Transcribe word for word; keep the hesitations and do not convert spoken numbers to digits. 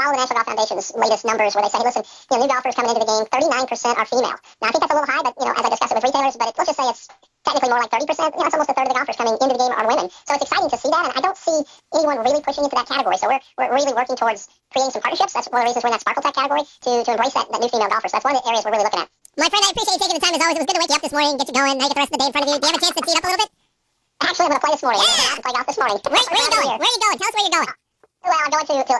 follow the National Golf Foundation's latest numbers where they say, hey, listen, you know, new golfers coming into the game, thirty-nine percent are female. Now, I think that's a little high, but, you know, as I discussed it with retailers, but it, let's just say it's technically more like thirty percent. You know, it's almost a third of the golfers coming into the game are women. So it's exciting to see that, and I don't see anyone really pushing into that category. So we're, we're really working towards creating some partnerships. That's one of the reasons we're in that Sparkle Tech category, to, to embrace that, that new female golfer. So that's one of the areas we're really looking at. My friend, I appreciate you taking the time as always. It was good to wake you up this morning, get you going, now you get the rest of the day in front of you. Do you have a chance to tee it up a little bit? Actually, I'm going to play this morning. Yeah. I'm going to play golf this morning. Where, where are you going? Where are you going? Tell us where you're going. Well, I'm going to, to